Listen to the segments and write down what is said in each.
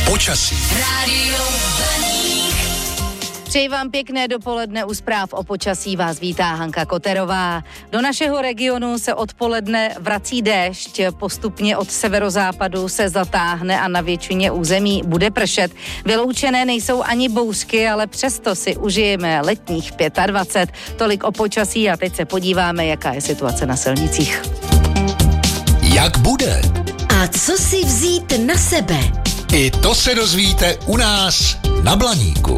Počasí. Přeji vám pěkné dopoledne, u zpráv o počasí vás vítá Hanka Koterová. Do našeho regionu se odpoledne vrací déšť, postupně od severozápadu se zatáhne a na většině území bude pršet. Vyloučené nejsou ani bouřky, ale přesto si užijeme letních 25. Tolik o počasí a teď se podíváme, jaká je situace na silnicích. Jak bude? A co si vzít na sebe? I to se dozvíte u nás na Blaníku.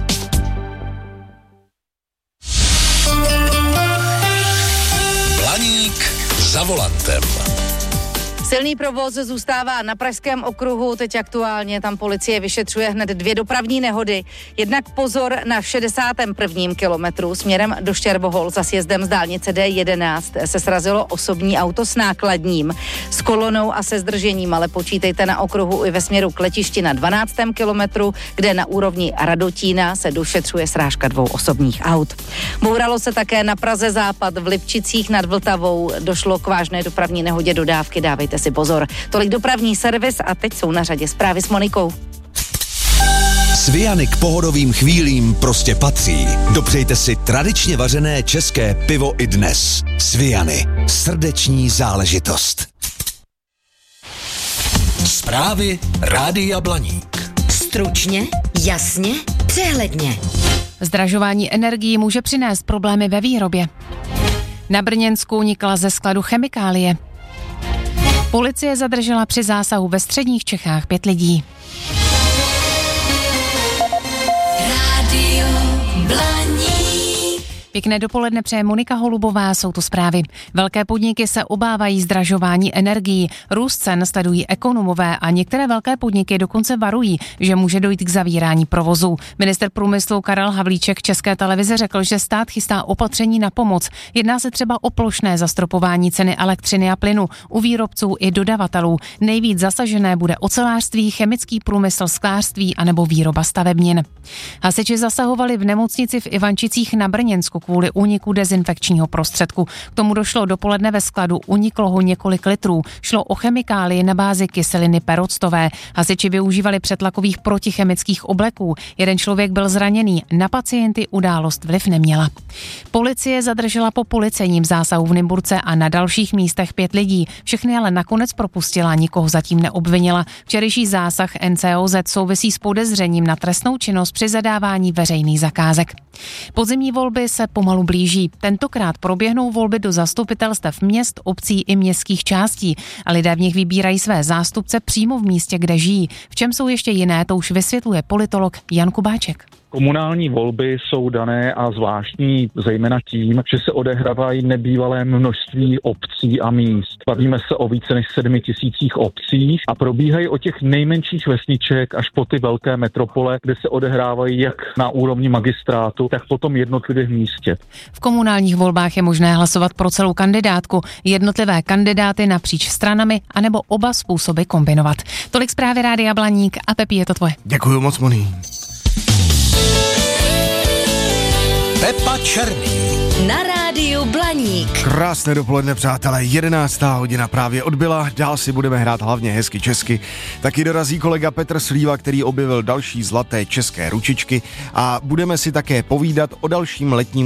Blaník za volantem. Silný provoz zůstává na Pražském okruhu, teď aktuálně tam policie vyšetřuje hned 2 dopravní nehody. Jednak pozor na 61. kilometru směrem do Štěrbohol za sjezdem z dálnice D11 se srazilo osobní auto s nákladním, s kolonou a se zdržením, ale počítejte na okruhu i ve směru k letišti na 12. kilometru, kde na úrovni Radotína se došetřuje srážka 2 osobních aut. Bouralo se také na Praze západ v Lipčicích nad Vltavou, došlo k vážné dopravní nehodě, dodávky, dávejte si pozor. Tolik dopravní servis a teď jsou na řadě zprávy s Monikou. Sviany k pohodovým chvílím prostě patří. Dopřejte si tradičně vařené české pivo i dnes. Sviany. Srdeční záležitost. Zprávy Rádia Blaník. Stručně, jasně, přehledně. Zdražování energií může přinést problémy ve výrobě. Na Brněnsku unikla ze skladu chemikálie. Policie zadržela při zásahu ve středních Čechách 5 lidí. Pěkné dopoledne přeje Monika Holubová, jsou to zprávy. Velké podniky se obávají zdražování energií. Růst cen sledují ekonomové a některé velké podniky dokonce varují, že může dojít k zavírání provozu. Ministr průmyslu Karel Havlíček České televize řekl, že stát chystá opatření na pomoc. Jedná se třeba o plošné zastropování ceny elektřiny a plynu u výrobců i dodavatelů. Nejvíc zasažené bude ocelářství, chemický průmysl, sklářství anebo výroba stavebnin. Hasiči zasahovali v nemocnici v Ivančicích na Brněnsku kvůli úniku dezinfekčního prostředku. K tomu došlo dopoledne ve skladu, uniklo ho několik litrů. Šlo o chemikálie na bázi kyseliny peroctové. Hasiči využívali přetlakových protichemických obleků. Jeden člověk byl zraněný, na pacienty událost vliv neměla. Policie zadržela po policejním zásahu v Nymburce a na dalších místech 5 lidí. Všechny ale nakonec propustila, nikoho zatím neobvinila. Včerejší zásah NCOZ souvisí s podezřením na trestnou činnost při zadávání veřejných zakázek. Podzimní volby se pomalu blíží. Tentokrát proběhnou volby do zastupitelstev měst, obcí i městských částí a lidé v nich vybírají své zástupce přímo v místě, kde žijí. V čem jsou ještě jiné, to už vysvětluje politolog Jan Kubáček. Komunální volby jsou dané a zvláštní zejména tím, že se odehrávají nebývalé množství obcí a míst. Bavíme se o více než 7 000 obcích a probíhají od těch nejmenších vesniček až po ty velké metropole, kde se odehrávají jak na úrovni magistrátu, tak potom jednotlivě v místě. V komunálních volbách je možné hlasovat pro celou kandidátku, jednotlivé kandidáty napříč stranami anebo oba způsoby kombinovat. Tolik zprávy Rádia Blaník a Pepi, je to tvoje. Děkuju moc, Moni. Pepa Černý. Na rádiu Blaník. Krásné dopoledne, přátelé, 11. hodina právě odbyla, dál si budeme hrát hlavně hezky česky. Taky dorazí kolega Petr Slíva, který objevil další zlaté české ručičky a budeme si také povídat o dalším letním